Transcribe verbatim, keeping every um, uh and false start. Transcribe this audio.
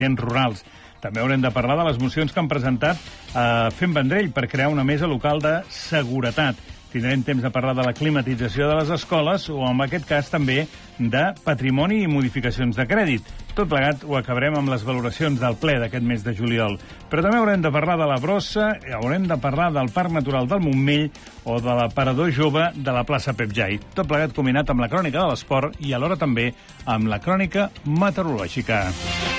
rurals. També haurem de parlar de les mocions que han presentat a Fem Vendrell per crear una mesa local de seguretat. Tindrem temps de parlar de la climatització de les escoles o, en aquest cas, també de patrimoni i modificacions de crèdit. Tot plegat ho acabarem amb les valoracions del ple d'aquest mes de juliol. Però també haurem de parlar de la brossa, haurem de parlar del Parc Natural del Montmell o de l'aparador jove de la plaça Pep Jai. Tot plegat combinat amb la crònica de l'esport i alhora també amb la crònica meteorològica.